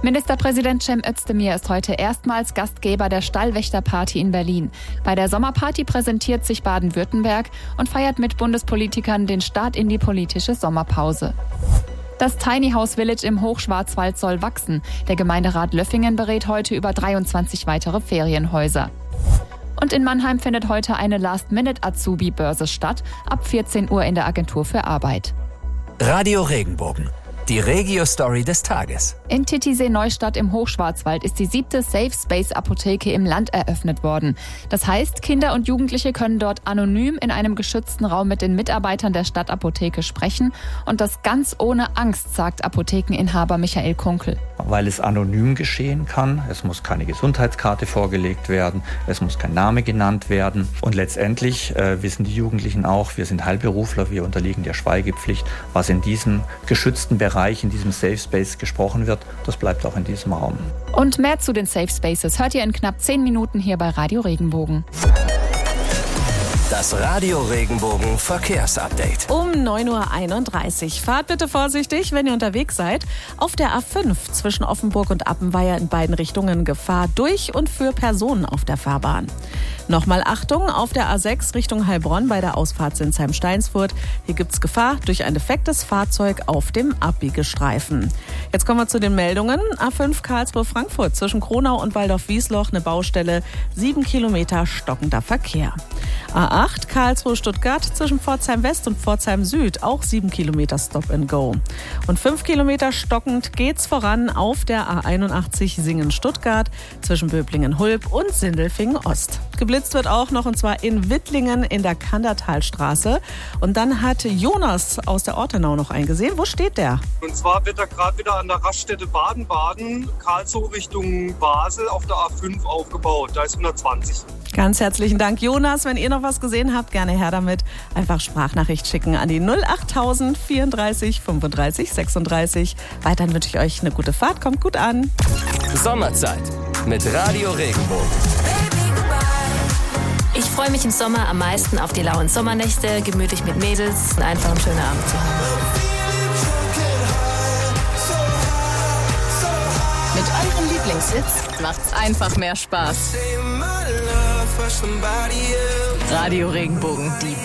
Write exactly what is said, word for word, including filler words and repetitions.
Ministerpräsident Cem Özdemir ist heute erstmals Gastgeber der Stallwächterparty in Berlin. Bei der Sommerparty präsentiert sich Baden-Württemberg und feiert mit Bundespolitikern den Start in die politische Sommerpause. Das Tiny House Village im Hochschwarzwald soll wachsen. Der Gemeinderat Löffingen berät heute über dreiundzwanzig weitere Ferienhäuser. Und in Mannheim findet heute eine Last-Minute-Azubi-Börse statt, ab vierzehn Uhr in der Agentur für Arbeit. Radio Regenbogen. Die Regio-Story des Tages. In Titisee-Neustadt im Hochschwarzwald ist die siebte Safe-Space-Apotheke im Land eröffnet worden. Das heißt, Kinder und Jugendliche können dort anonym in einem geschützten Raum mit den Mitarbeitern der Stadtapotheke sprechen. Und das ganz ohne Angst, sagt Apothekeninhaber Michael Kunkel. Weil es anonym geschehen kann. Es muss keine Gesundheitskarte vorgelegt werden. Es muss kein Name genannt werden. Und letztendlich äh, wissen die Jugendlichen auch, wir sind Heilberufler, wir unterliegen der Schweigepflicht. Was in diesem geschützten Bereich in diesem Safe Space gesprochen wird, das bleibt auch in diesem Raum. Und mehr zu den Safe Spaces hört ihr in knapp zehn Minuten hier bei Radio Regenbogen. Das Radio Regenbogen Verkehrsupdate. Um neun Uhr einunddreißig. Fahrt bitte vorsichtig, wenn ihr unterwegs seid. Auf der A fünf zwischen Offenburg und Appenweier in beiden Richtungen Gefahr durch und für Personen auf der Fahrbahn. Nochmal Achtung, auf der A sechs Richtung Heilbronn bei der Ausfahrt Sinsheim-Steinsfurt. Hier gibt's Gefahr durch ein defektes Fahrzeug auf dem Abbiegestreifen. Jetzt kommen wir zu den Meldungen. A fünf Karlsruhe-Frankfurt zwischen Kronau und Waldorf-Wiesloch eine Baustelle. Sieben Kilometer stockender Verkehr. A acht Karlsruhe-Stuttgart zwischen Pforzheim West und Pforzheim Süd. Auch sieben Kilometer Stop and Go. Und fünf Kilometer stockend geht's voran auf der A einundachtzig Singen-Stuttgart zwischen Böblingen-Hulb und Sindelfingen-Ost. Geblitzt wird auch noch, und zwar in Wittlingen in der Kandertalstraße. Und dann hat Jonas aus der Ortenau noch eingesehen. Wo steht der? Und zwar wird er gerade wieder an der Raststätte Baden-Baden, Karlsruhe Richtung Basel auf der A fünf aufgebaut. Da ist hundertzwanzig. Ganz herzlichen Dank, Jonas. Wenn ihr noch was gesehen habt, gerne her damit. Einfach Sprachnachricht schicken an die null achttausend vierunddreißig fünfunddreißig sechsunddreißig. Weiterhin wünsche ich euch eine gute Fahrt. Kommt gut an. Sommerzeit mit Radio Regenbogen. Ich freue mich im Sommer am meisten auf die lauen Sommernächte, gemütlich mit Mädels und einfach einen schönen Abend zu haben. Mit eurem Lieblingshits macht's einfach mehr Spaß. Radio Regenbogen, die